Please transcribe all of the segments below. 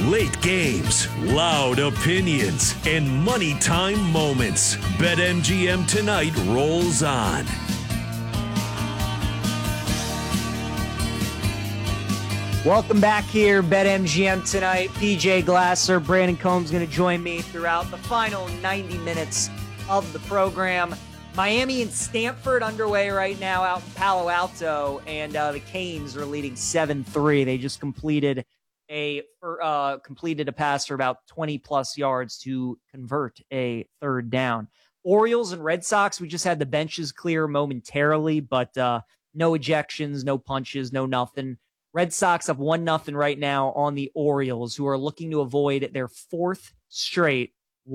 Late games, loud opinions, and money time moments. BetMGM Tonight rolls on. Welcome back here, BetMGM Tonight. PJ Glasser, Brandon Combs going to join me throughout the final 90 minutes of the program. Miami and Stanford underway right now out in Palo Alto, and the Canes are leading 7-3. They just completed a pass for about 20-plus yards to convert a third down. Orioles and Red Sox, we just had the benches clear momentarily, but no ejections, no punches, no nothing. Red Sox have 1-0 right now on the Orioles, who are looking to avoid their fourth straight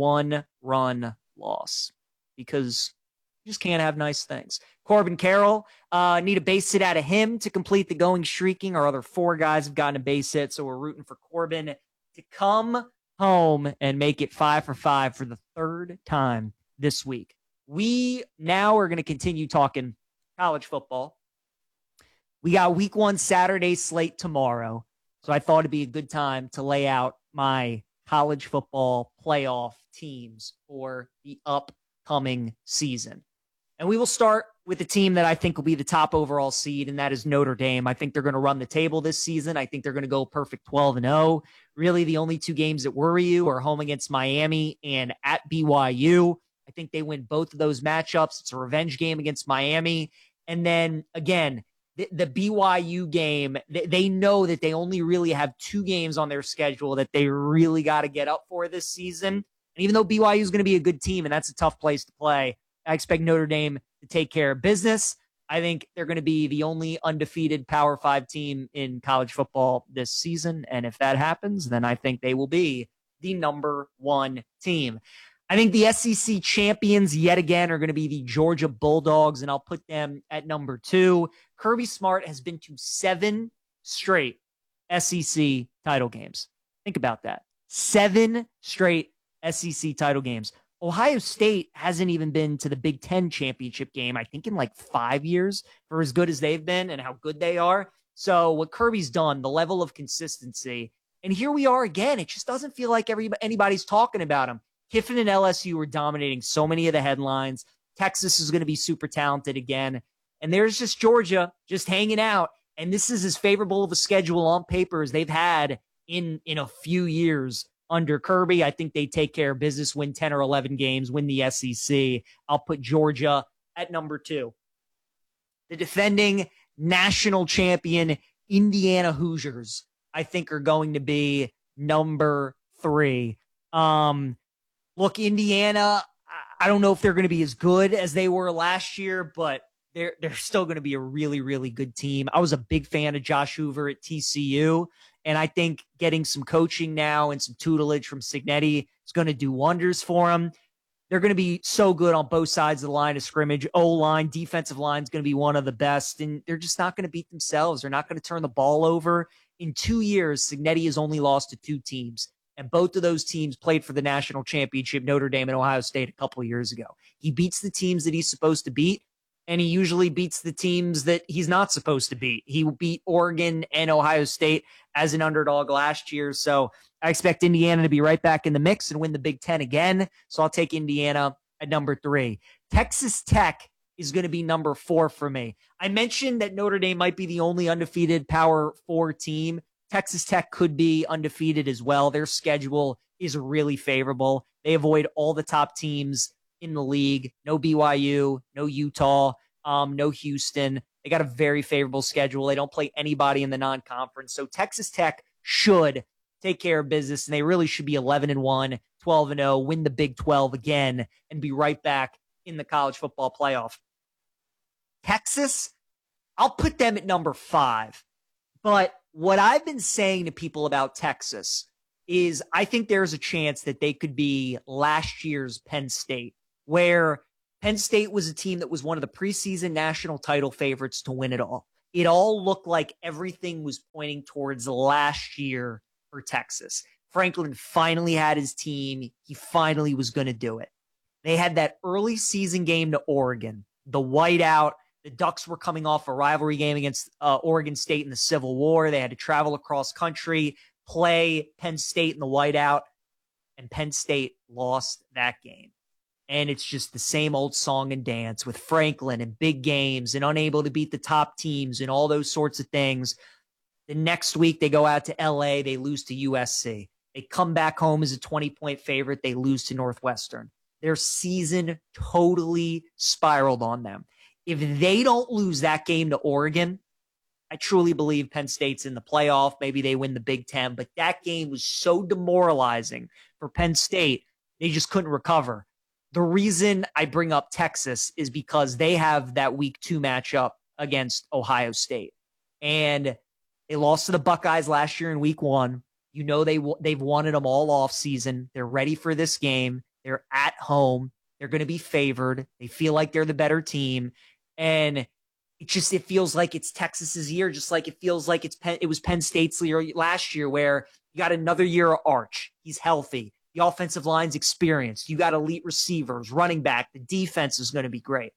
one-run loss because you just can't have nice things. Corbin Carroll, need a base hit out of him to complete the going streaking. Our other four guys have gotten a base hit, so we're rooting for Corbin to come home and make it 5 for 5 for the third time this week. We now are going to continue talking college football. We got week 1 Saturday slate tomorrow, so I thought it'd be a good time to lay out my college football playoff teams for the upcoming season. And we will start with a team that I think will be the top overall seed, and that is Notre Dame. I think they're going to run the table this season. I think they're going to go perfect 12-0. Really, the only two games that worry you are home against Miami and at BYU. I think they win both of those matchups. It's a revenge game against Miami. And then, again, the BYU game, they know that they only really have 2 games on their schedule that they really got to get up for this season. And even though BYU is going to be a good team, and that's a tough place to play, I expect Notre Dame to take care of business. I think they're going to be the only undefeated Power 5 team in college football this season. And if that happens, then I think they will be the number 1 team. I think the SEC champions yet again are going to be the Georgia Bulldogs, and I'll put them at number 2. Kirby Smart has been to 7 straight SEC title games. Think about that. 7 straight SEC title games. Ohio State hasn't even been to the Big Ten championship game, I think, in like 5 years for as good as they've been and how good they are. So what Kirby's done, the level of consistency, and here we are again. It just doesn't feel like anybody's talking about him. Kiffin and LSU were dominating so many of the headlines. Texas is going to be super talented again. And there's just Georgia just hanging out. And this is as favorable of a schedule on paper as they've had in a few years under Kirby. I think they take care of business, win 10 or 11 games, win the SEC. I'll put Georgia at number 2. The defending national champion Indiana Hoosiers, I think, are going to be number 3. Look, Indiana, I don't know if they're going to be as good as they were last year, but they're still going to be a really, really good team. I was a big fan of Josh Hoover at TCU, and I think getting some coaching now and some tutelage from Cignetti is going to do wonders for them. They're going to be so good on both sides of the line of scrimmage. O-line, defensive line is going to be one of the best, and they're just not going to beat themselves. They're not going to turn the ball over. In 2 years, Cignetti has only lost to 2 teams. And both of those teams played for the national championship, Notre Dame and Ohio State, a couple of years ago. He beats the teams that he's supposed to beat, and he usually beats the teams that he's not supposed to beat. He beat Oregon and Ohio State as an underdog last year. So I expect Indiana to be right back in the mix and win the Big Ten again. So I'll take Indiana at number 3. Texas Tech is going to be number 4 for me. I mentioned that Notre Dame might be the only undefeated Power 4 team. Texas Tech could be undefeated as well. Their schedule is really favorable. They avoid all the top teams in the league. No BYU, no Utah, no Houston. They got a very favorable schedule. They don't play anybody in the non-conference. So Texas Tech should take care of business, and they really should be 11-1, 12-0, win the Big 12 again, and be right back in the college football playoff. Texas, I'll put them at number 5. But what I've been saying to people about Texas is I think there's a chance that they could be last year's Penn State, where Penn State was a team that was one of the preseason national title favorites to win it all. It all looked like everything was pointing towards last year for Texas. Franklin finally had his team. He finally was going to do it. They had that early season game to Oregon, the whiteout. The Ducks were coming off a rivalry game against Oregon State in the Civil War. They had to travel across country, play Penn State in the whiteout, and Penn State lost that game. And it's just the same old song and dance with Franklin and big games and unable to beat the top teams and all those sorts of things. The next week, they go out to LA, they lose to USC. They come back home as a 20-point favorite, they lose to Northwestern. Their season totally spiraled on them. If they don't lose that game to Oregon, I truly believe Penn State's in the playoff. Maybe they win the Big Ten, but that game was so demoralizing for Penn State, they just couldn't recover. The reason I bring up Texas is because they have that week 2 matchup against Ohio State. And they lost to the Buckeyes last year in week 1. You know they've wanted them all off season. They're ready for this game. They're at home. They're going to be favored. They feel like they're the better team. And it feels like it's Texas's year, just like it feels like it was Penn State's year last year, where you got another year of Arch. He's healthy. The offensive line's experienced. You got elite receivers, running back. The defense is going to be great.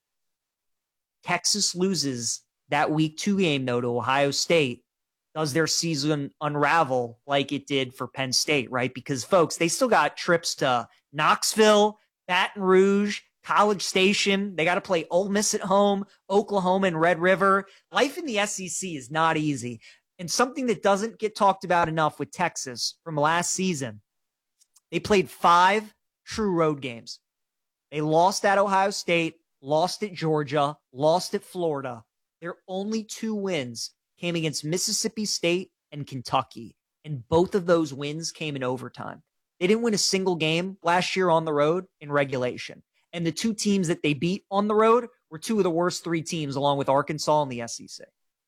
Texas loses that week 2 game, though, to Ohio State. Does their season unravel like it did for Penn State, right? Because, folks, they still got trips to Knoxville, Baton Rouge, College Station. They got to play Ole Miss at home, Oklahoma, and Red River. Life in the SEC is not easy. And something that doesn't get talked about enough with Texas from last season, they played 5 true road games. They lost at Ohio State, lost at Georgia, lost at Florida. Their only 2 wins came against Mississippi State and Kentucky, and both of those wins came in overtime. They didn't win a single game last year on the road in regulation. And the 2 teams that they beat on the road were 2 of the worst 3 teams, along with Arkansas and the SEC.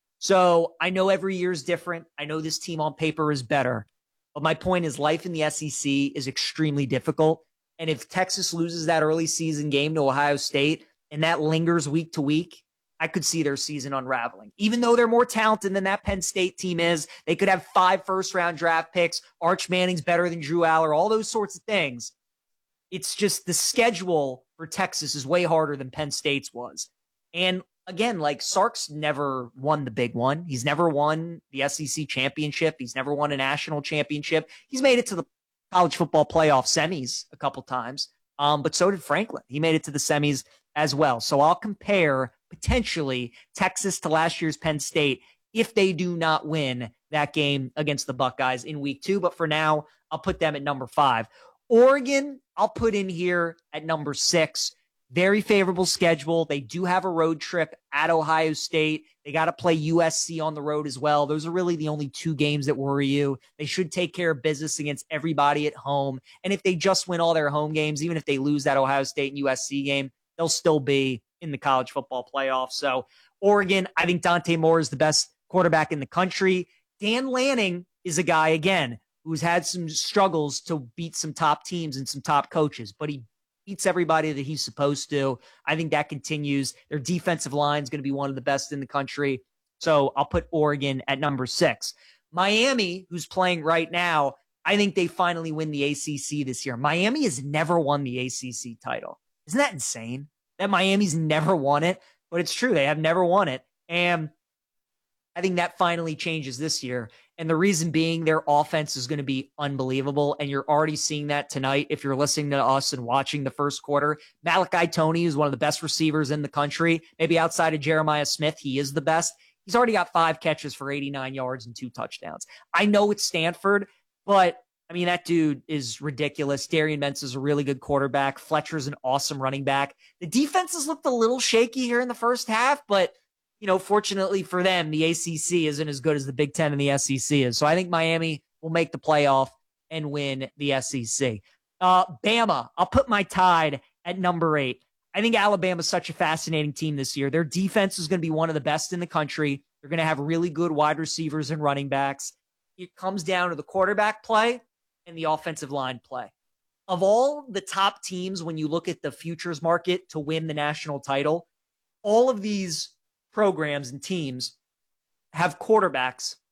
So I know every year is different. I know this team on paper is better. But my point is, life in the SEC is extremely difficult. And if Texas loses that early season game to Ohio State and that lingers week to week, I could see their season unraveling. Even though they're more talented than that Penn State team is, they could have 5 first-round draft picks. Arch Manning's better than Drew Aller, all those sorts of things. It's just the schedule for Texas is way harder than Penn State's was. And again, like, Sark's never won the big one. He's never won the SEC championship. He's never won a national championship. He's made it to the college football playoff semis a couple times. But so did Franklin. He made it to the semis as well. So I'll compare potentially Texas to last year's Penn State if they do not win that game against the Buckeyes in week 2. But for now, I'll put them at number 5. Oregon, I'll put in here at number 6. Very favorable schedule. They do have a road trip at Ohio State. They got to play USC on the road as well. Those are really the only 2 games that worry you. They should take care of business against everybody at home. And if they just win all their home games, even if they lose that Ohio State and USC game, they'll still be in the college football playoff. So Oregon, I think Dante Moore is the best quarterback in the country. Dan Lanning is a guy, again, who's had some struggles to beat some top teams and some top coaches, but he beats everybody that he's supposed to. I think that continues. Their defensive line is going to be one of the best in the country. So I'll put Oregon at number 6. Miami, who's playing right now, I think they finally win the ACC this year. Miami has never won the ACC title. Isn't that insane? That Miami's never won it, but it's true. They have never won it. And I think that finally changes this year. And the reason being, their offense is going to be unbelievable. And you're already seeing that tonight if you're listening to us and watching the first quarter. Malachi Toney is one of the best receivers in the country. Maybe outside of Jeremiah Smith, he is the best. He's already got 5 catches for 89 yards and 2 touchdowns. I know it's Stanford, but I mean, that dude is ridiculous. Darian Mentz is a really good quarterback. Fletcher's an awesome running back. The defenses looked a little shaky here in the first half, but you know, fortunately for them, the ACC isn't as good as the Big Ten and the SEC is. So I think Miami will make the playoff and win the SEC. Bama, I'll put my Tide at number 8. I think Alabama's such a fascinating team this year. Their defense is going to be one of the best in the country. They're going to have really good wide receivers and running backs. It comes down to the quarterback play and the offensive line play. Of all the top teams, when you look at the futures market to win the national title, all of these programs and teams have quarterbacks